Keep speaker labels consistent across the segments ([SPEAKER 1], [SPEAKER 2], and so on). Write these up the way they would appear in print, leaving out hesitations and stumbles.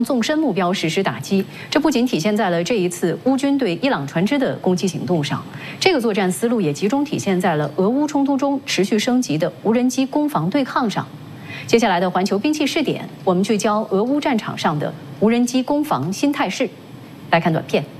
[SPEAKER 1] 纵深目标实施打击，这不仅体现在了这一次乌军对伊朗船只的攻击行动上，这个作战思路也集中体现在了俄乌冲突中持续升级的无人机攻防对抗上。接下来的环球兵器试点，我们聚焦俄乌战场上的无人机攻防新态势。来看短片。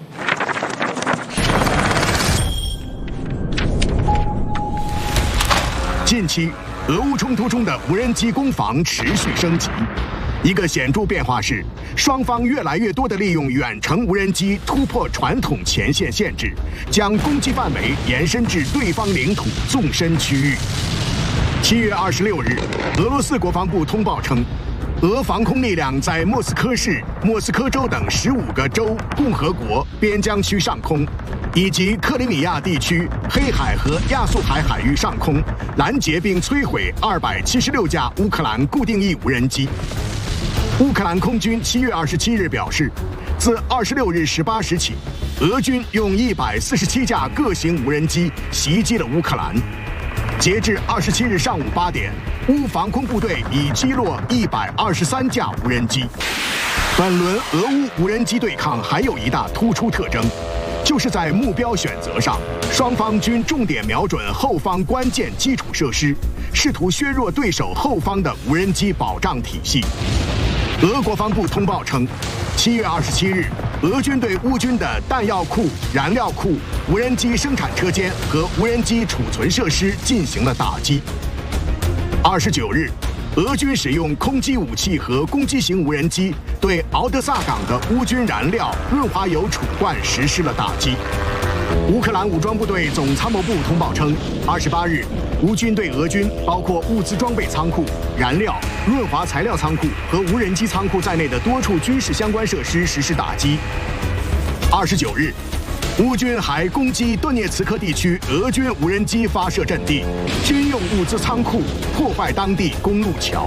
[SPEAKER 2] 近期，俄乌冲突中的无人机攻防持续升级。一个显著变化是，双方越来越多地利用远程无人机突破传统前线限制，将攻击范围延伸至对方领土纵深区域。7月26日，俄罗斯国防部通报称，俄防空力量在莫斯科市、莫斯科州等15个州、共和国边疆区上空，以及克里米亚地区、黑海和亚速海海域上空拦截并摧毁276架乌克兰固定翼无人机。乌克兰空军7月27日表示，自26日18时起，俄军用147架各型无人机袭击了乌克兰。截至27日上午8点，乌防空部队已击落123架无人机。本轮俄乌无人机对抗还有一大突出特征，就是在目标选择上，双方均重点瞄准后方关键基础设施，试图削弱对手后方的无人机保障体系。俄国防部通报称，7月27日，俄军对乌军的弹药库、燃料库、无人机生产车间和无人机储存设施进行了打击。29日，俄军使用空击武器和攻击型无人机对敖德萨港的乌军燃料、润滑油储罐实施了打击。乌克兰武装部队总参谋部通报称，28日，乌军对俄军包括物资装备仓库、燃料、润滑材料仓库和无人机仓库在内的多处军事相关设施实施打击。29日，乌军还攻击顿涅茨克地区俄军无人机发射阵地、军用物资仓库，破坏当地公路桥。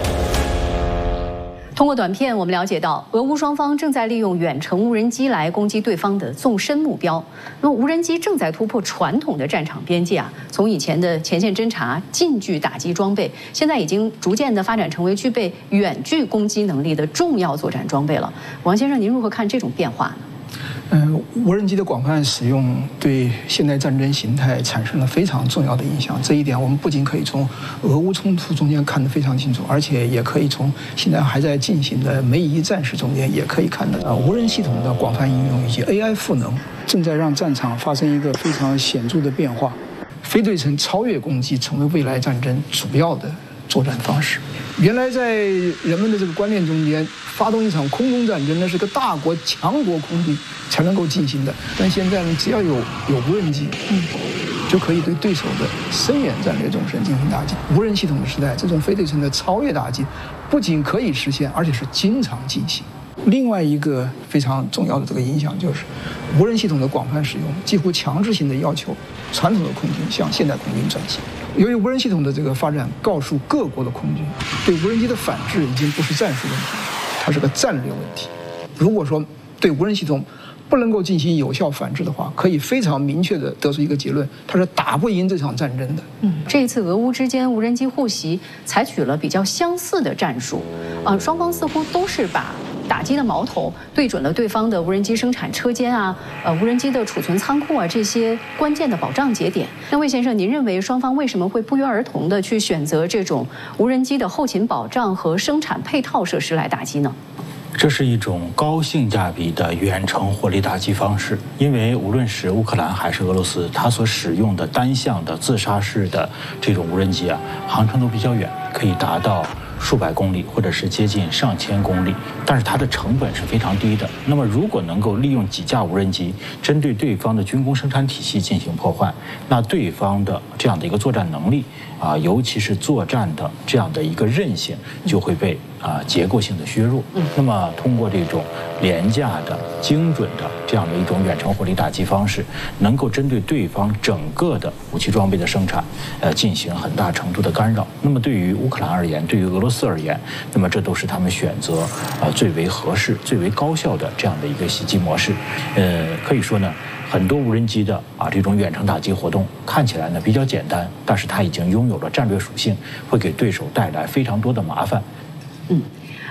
[SPEAKER 1] 通过短片，我们了解到，俄乌双方正在利用远程无人机来攻击对方的纵深目标。那么，无人机正在突破传统的战场边界啊，从以前的前线侦察、近距打击装备，现在已经逐渐的发展成为具备远距攻击能力的重要作战装备了。王先生，您如何看这种变化呢？
[SPEAKER 3] 无人机的广泛使用对现代战争形态产生了非常重要的影响。这一点我们不仅可以从俄乌冲突中间看得非常清楚，而且也可以从现在还在进行的梅夷战事中间也可以看到，无人系统的广泛应用以及 AI 赋能，正在让战场发生一个非常显著的变化。非对称超越攻击成为未来战争主要的作战方式。原来在人们的这个观念中间，发动一场空中战争，那是个大国强国空军才能够进行的。但现在呢，只要有无人机，就可以对对手的深远战略纵深进行打击。无人系统的时代，这种非对称的超越打击，不仅可以实现，而且是经常进行。另外一个非常重要的这个影响就是，无人系统的广泛使用，几乎强制性的要求传统的空军向现代空军转型。由于无人系统的这个发展，告诉各国的空军，对无人机的反制已经不是战术问题，它是个战略问题。如果说对无人系统不能够进行有效反制的话，可以非常明确地得出一个结论，它是打不赢这场战争的。
[SPEAKER 1] 这一次俄乌之间无人机互袭采取了比较相似的战术，双方似乎都是把打击的矛头对准了对方的无人机生产车间啊，无人机的储存仓库啊这些关键的保障节点。那魏先生，您认为双方为什么会不约而同的去选择这种无人机的后勤保障和生产配套设施来打击呢？
[SPEAKER 4] 这是一种高性价比的远程火力打击方式，因为无论是乌克兰还是俄罗斯，它所使用的单向的自杀式的这种无人机啊，航程都比较远，可以达到数百公里或者是接近上千公里，但是它的成本是非常低的。那么如果能够利用几架无人机针对对方的军工生产体系进行破坏，那对方的这样的一个作战能力啊，尤其是作战的这样的一个韧性就会被结构性的削弱。那么通过这种廉价的、精准的这样的一种远程火力打击方式，能够针对对方整个的武器装备的生产，进行很大程度的干扰。那么对于乌克兰而言，对于俄罗斯而言，那么这都是他们选择最为合适、最为高效的这样的一个袭击模式。可以说呢，很多无人机的这种远程打击活动看起来呢比较简单，但是它已经拥有了战略属性，会给对手带来非常多的麻烦。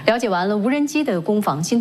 [SPEAKER 1] 了解完了无人机的攻防，新